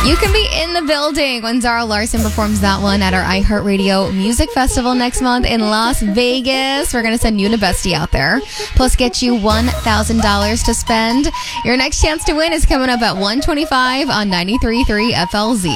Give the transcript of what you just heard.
You can be in the building when Zara Larson performs that one at our iHeartRadio Music Festival next month in Las Vegas. We're going to send you and a bestie out there. Plus, get you $1,000 to spend. Your next chance to win is coming up at 1:25 on 93.3 FLZ.